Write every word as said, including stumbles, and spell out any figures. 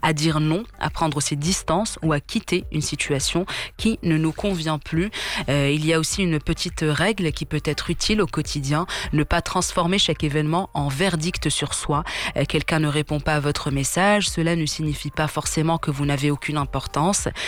à dire non, à prendre ses distances ou à quitter une situation qui ne nous convient plus. Euh, il y a aussi une petite règle qui peut être utile au quotidien, ne pas transformer chaque événement en verdict sur soi. Euh, quelqu'un ne répond pas à votre message, cela ne signifie pas forcément que vous n'avez aucune importance.